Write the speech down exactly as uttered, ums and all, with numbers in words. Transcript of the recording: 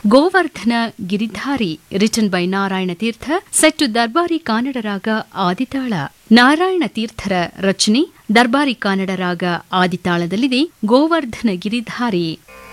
Govardhana Giridhari written by Narayana Tirtha set Darbari ಕಾನಡ ರಾಗ ಆದಿತಾಳ. ನಾರಾಯಣ ತೀರ್ಥರ ರಚನೆ ದರ್ಬಾರಿ ಕಾನಡ ರಾಗ ಆದಿತಾಳದಲ್ಲಿದೆ ಗೋವರ್ಧನ ಗಿರಿಧಾರಿ.